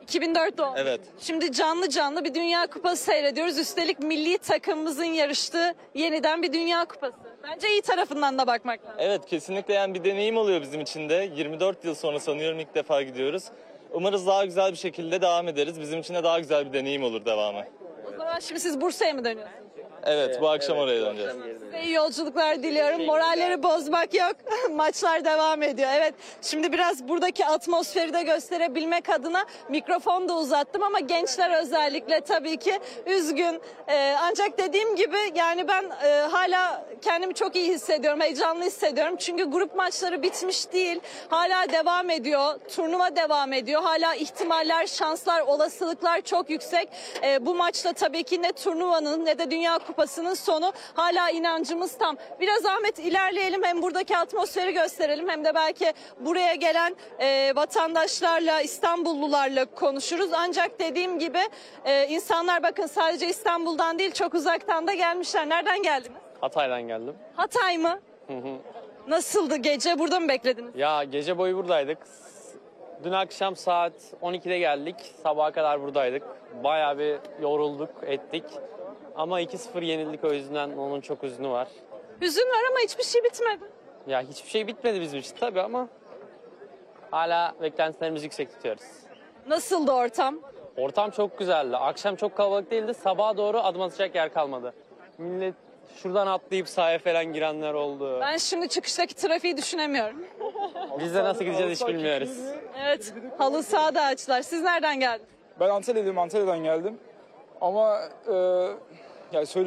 2004 doğumlu. Evet. Şimdi canlı canlı bir Dünya Kupası seyrediyoruz. Üstelik milli takımımızın yarıştığı yeniden bir Dünya Kupası. Bence iyi tarafından da bakmak lazım. Evet, kesinlikle yani bir deneyim oluyor bizim için de. 24 yıl sonra sanıyorum ilk defa gidiyoruz. Umarız daha güzel bir şekilde devam ederiz. Bizim için de daha güzel bir deneyim olur devamı. O zaman şimdi siz Bursa'ya mı dönüyorsunuz? Evet, bu akşam oraya döneceğiz. Size iyi yolculuklar diliyorum. Moralleri bozmak yok. Maçlar devam ediyor. Evet, şimdi biraz buradaki atmosferi de gösterebilmek adına mikrofonu da uzattım ama gençler özellikle tabii ki üzgün. Ancak dediğim gibi yani ben hala kendimi çok iyi hissediyorum, heyecanlı hissediyorum. Çünkü grup maçları bitmiş değil. Hala devam ediyor. Turnuva devam ediyor. Hala ihtimaller, şanslar, olasılıklar çok yüksek. Bu maçta tabii ki ne turnuvanın ne de Dünya Kupası'nın sonu. Hala inancımız tam. Biraz Ahmet ilerleyelim, hem buradaki atmosferi gösterelim hem de belki buraya gelen vatandaşlarla, İstanbullularla konuşuruz. Ancak dediğim gibi insanlar bakın sadece İstanbul'dan değil çok uzaktan da gelmişler. Nereden geldiniz? Hatay'dan geldim. Hatay mı? Nasıldı gece? Burada mı beklediniz? Ya gece boyu buradaydık. Dün akşam saat 12'de geldik. Sabaha kadar buradaydık. Bayağı bir yorulduk, ettik. Ama 2-0 yenildik, o yüzden onun çok hüznü var. Hüzün var ama hiçbir şey bitmedi. Ya hiçbir şey bitmedi bizim için tabii ama hala beklentilerimizi yüksek tutuyoruz. Nasıldı ortam? Ortam çok güzeldi. Akşam çok kalabalık değildi. Sabaha doğru adım atacak yer kalmadı. Millet şuradan atlayıp sahaya falan girenler oldu. Ben şimdi çıkıştaki trafiği düşünemiyorum. Biz de nasıl gideceğiz hiç bilmiyoruz. Evet, halı saha da açtılar. Siz nereden geldiniz? Ben Antalya'dan geldim. Ama yani söyleyeceğim